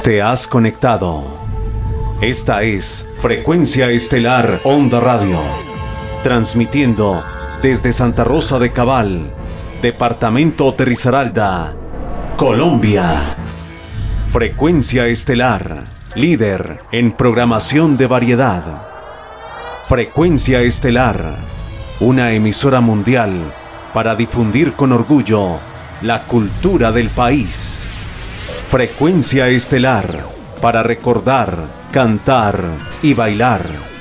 Te has conectado. Esta es Frecuencia Estelar Onda Radio, transmitiendo desde Santa Rosa de Cabal, Departamento de Risaralda, Colombia. Frecuencia Estelar, líder en programación de variedad. Frecuencia Estelar, una emisora mundial para difundir con orgullo la cultura del país. Frecuencia Estelar, para recordar, cantar y bailar.